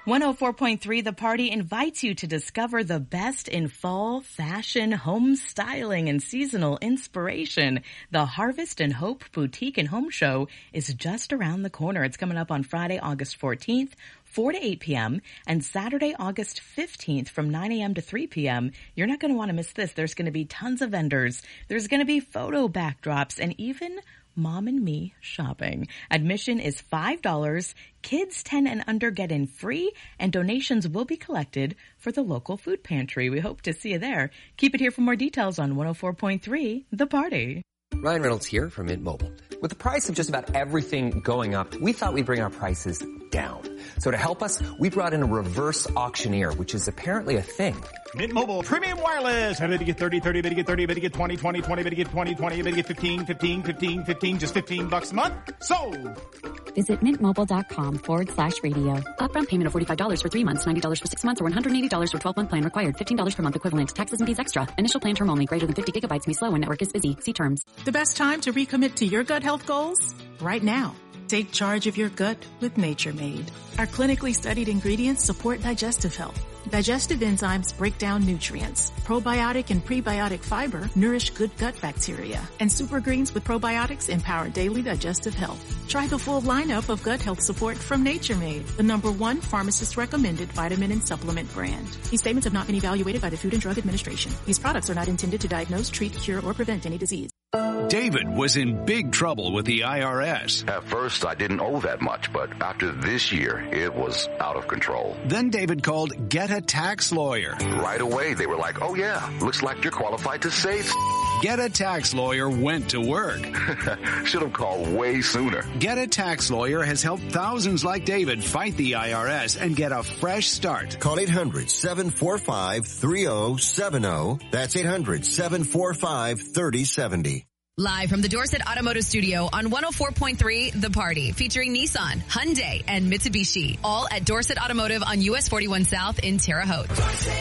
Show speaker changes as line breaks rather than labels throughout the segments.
104.3 The Party invites you to discover the best in fall fashion, home styling, and seasonal inspiration. The Harvest and Hope Boutique and Home Show is just around the corner. It's coming up on Friday, August 14th, 4 to 8 p.m. and Saturday, August 15th from 9 a.m. to 3 p.m. You're not going to want to miss this. There's going to be tons of vendors. There's going to be photo backdrops and even Mom and Me shopping. Admission is $5. Kids 10 and under get in free, and donations will be collected for the local food pantry. We hope to see you there. Keep it here for more details on 104.3 The Party.
Ryan Reynolds here from Mint Mobile. With the price of just about everything going up, we thought we'd bring our prices down. So to help us, we brought in a reverse auctioneer, which is apparently a thing.
Mint Mobile Premium Wireless. How did you get 30, 30, bit to get 30, bit to get 20, 20, 20, bit to get 20, 20, bit to get 15, 15, 15, 15, just $15 a month? Sold!
Visit mintmobile.com/radio. Upfront payment of $45 for 3 months, $90 for 6 months, or $180 for 12-month plan required. $15 per month equivalent. Taxes and fees extra. Initial plan term only. Greater than 50 gigabytes may slow when network is busy. See terms.
The best time to recommit to your gut health goals? Right now. Take charge of your gut with Nature Made. Our clinically studied ingredients support digestive health. Digestive enzymes break down nutrients. Probiotic and prebiotic fiber nourish good gut bacteria. And super greens with probiotics empower daily digestive health. Try the full lineup of gut health support from Nature Made, the #1 pharmacist-recommended vitamin and supplement brand. These statements have not been evaluated by the Food and Drug Administration. These products are not intended to diagnose, treat, cure, or prevent any disease.
David was in big trouble with the IRS.
At first, I didn't owe that much, but after this year, it was out of control.
Then David called Get a Tax Lawyer.
Right away, they were like, oh yeah, looks like you're qualified to save.
Get a Tax Lawyer went to work.
Should have called way sooner.
Get a Tax Lawyer has helped thousands like David fight the IRS and get a fresh start.
Call 800-745-3070. That's 800-745-3070.
Live from the Dorset Automotive Studio on 104.3 The Party, featuring Nissan, Hyundai, and Mitsubishi. All at Dorset Automotive on US 41 South in Terre Haute.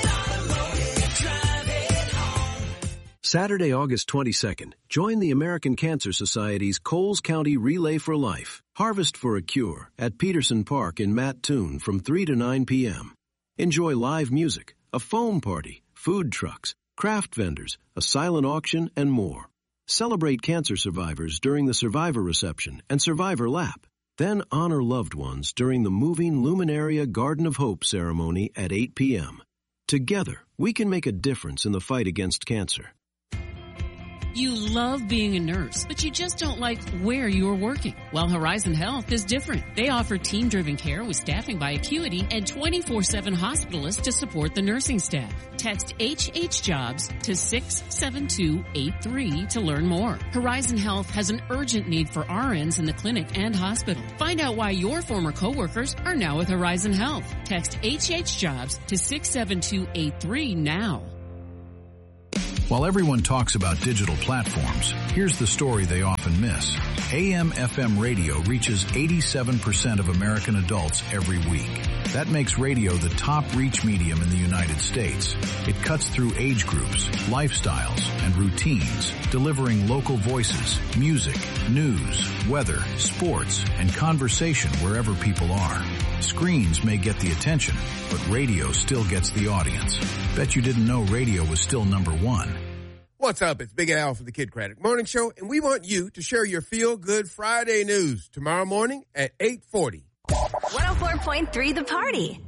Saturday, August 22nd, join the American Cancer Society's Coles County Relay for Life, Harvest for a Cure, at Peterson Park in Mattoon from 3 to 9 p.m. Enjoy live music, a foam party, food trucks, craft vendors, a silent auction, and more. Celebrate cancer survivors during the Survivor Reception and Survivor Lap. Then honor loved ones during the moving Luminaria Garden of Hope ceremony at 8 p.m. Together, we can make a difference in the fight against cancer.
You love being a nurse, but you just don't like where you are working. Well, Horizon Health is different. They offer team-driven care with staffing by Acuity and 24/7 hospitalists to support the nursing staff. Text HHJobs to 67283 to learn more. Horizon Health has an urgent need for RNs in the clinic and hospital. Find out why your former coworkers are now with Horizon Health. Text HHJobs to 67283 now.
While everyone talks about digital platforms, here's the story they often miss. AM/FM radio reaches 87% of American adults every week. That makes radio the top reach medium in the United States. It cuts through age groups, lifestyles, and routines, delivering local voices, music, news, weather, sports, and conversation wherever people are. Screens may get the attention, but radio still gets the audience. Bet you didn't know radio was still #1.
What's up? It's Big Al from the Kid Craddock Morning Show, and we want you to share your feel-good Friday news tomorrow morning at 8:40.
104.3 The Party.